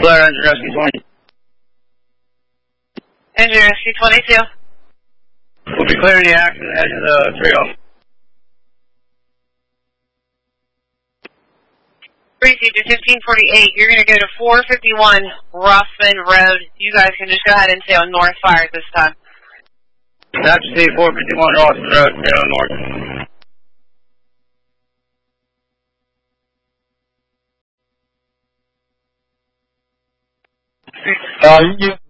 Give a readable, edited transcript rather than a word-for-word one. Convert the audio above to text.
declare engine rescue 20. Engine rescue 22. We'll be clearing the accident edge of the trail. 1548, you're going to go to 451 Rossman Road. You guys can just go ahead and stay on North Fire at this time. That's 451 Rossman Road, stay on North. You